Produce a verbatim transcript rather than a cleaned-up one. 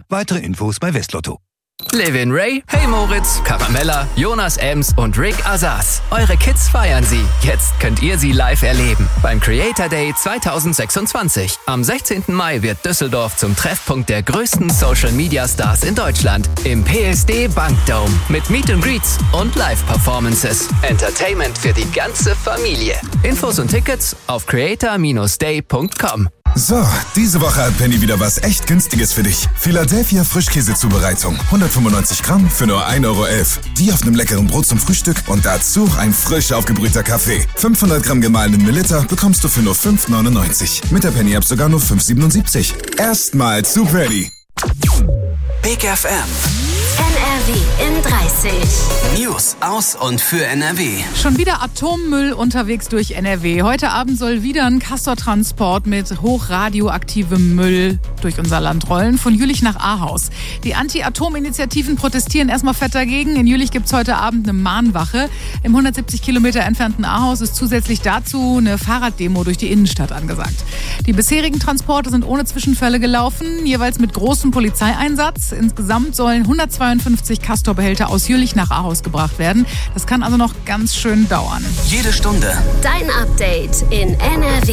Weitere Infos bei Westlotto. Levin Ray, Hey Moritz, Caramella, Jonas Ems und Rick Asas. Eure Kids feiern sie. Jetzt könnt ihr sie live erleben. Beim Creator Day zwanzig sechsundzwanzig. Am sechzehnten Mai wird Düsseldorf zum Treffpunkt der größten Social Media Stars in Deutschland. Im P S D Bank Dome. Mit Meet and Greets und Live-Performances. Entertainment für die ganze Familie. Infos und Tickets auf creator Bindestrich day Punkt com. So, diese Woche hat Penny wieder was echt Günstiges für dich. Philadelphia Frischkäsezubereitung. hundertfünfundneunzig Gramm für nur ein Euro elf. Die auf einem leckeren Brot zum Frühstück und dazu ein frisch aufgebrühter Kaffee. fünfhundert Gramm gemahlenen Milliliter bekommst du für nur fünf neunundneunzig. Mit der Penny-App sogar nur fünf siebenundsiebzig. Erstmal zu Penny. Big F M. N R W in dreißig. News aus und für N R W. Schon wieder Atommüll unterwegs durch N R W. Heute Abend soll wieder ein Castor-Transport mit hochradioaktivem Müll durch unser Land rollen, von Jülich nach Ahaus. Die Anti-Atom-Initiativen protestieren erstmal fett dagegen. In Jülich gibt es heute Abend eine Mahnwache. Im hundertsiebzig Kilometer entfernten Ahaus ist zusätzlich dazu eine Fahrraddemo durch die Innenstadt angesagt. Die bisherigen Transporte sind ohne Zwischenfälle gelaufen, jeweils mit großem Polizeieinsatz. Insgesamt sollen hundertzweiundfünfzig Castor-Behälter aus Jülich nach Ahaus gebracht werden. Das kann also noch ganz schön dauern. Jede Stunde Dein Update in N R W.